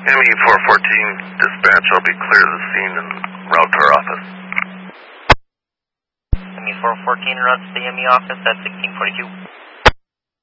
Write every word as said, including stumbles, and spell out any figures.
M E four fourteen dispatch, I'll be clear of the scene and route to our office. M E four fourteen routes to the M E office at sixteen forty-two.